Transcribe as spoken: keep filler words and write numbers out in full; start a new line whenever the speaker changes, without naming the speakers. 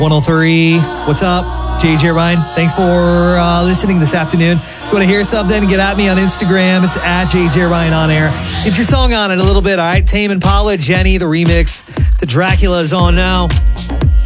one oh three. What's up? J J Ryan. Thanks for uh, listening this afternoon. If you want to hear something, get at me on Instagram. It's at J J Ryan on air. Get your song on it a little bit, all right? Tame Impala, Jenny, the remix to Dracula is on now.